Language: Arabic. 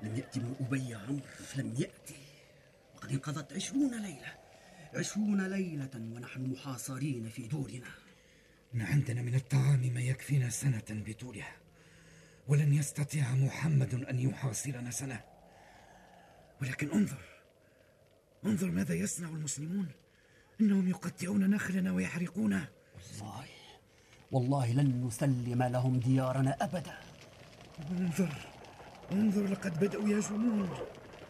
لم يأتي من أبي عمرو، لم يأتي. وقد انقضت 20 ليلة، 20 ليلة ونحن محاصرين في دورنا. إن عندنا من الطعام ما يكفينا سنة بطولها، ولن يستطيع محمد أن يحاصرنا سنة. ولكن انظر ماذا يصنع المسلمون. إنهم يقطعون نخلنا ويحرقونه. والله لن نسلم لهم ديارنا أبدا. انظر لقد بدأوا يهجمون.